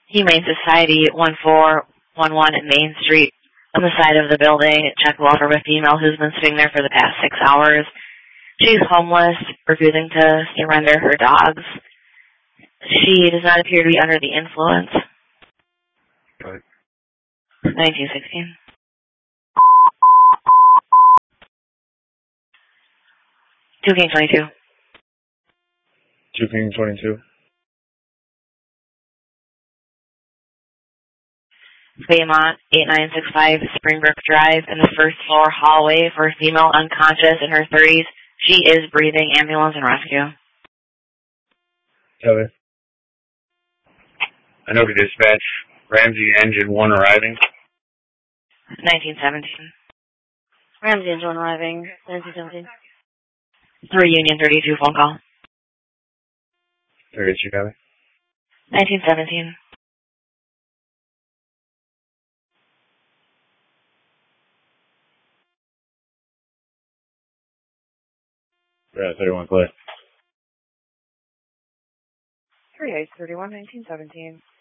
Humane Society 1411 at Main Street on the side of the building. Check will for a female who's been sitting there for the past 6 hours. She's homeless, refusing to surrender her dogs. She does not appear to be under the influence. Right. 1916. Two King 22. 2 King 22. Baymont 8965 Springbrook Drive in the first floor hallway for a female unconscious in her 30s. She is breathing. Ambulance and rescue. Kelly. I know the dispatch. Ramsey Engine 1 arriving. 1917. Ramsey Engine 1 arriving. 1917. 3 Union 32 phone call. 32 Kelly. 1917. Yeah, 31 Clay. 3831, 1917.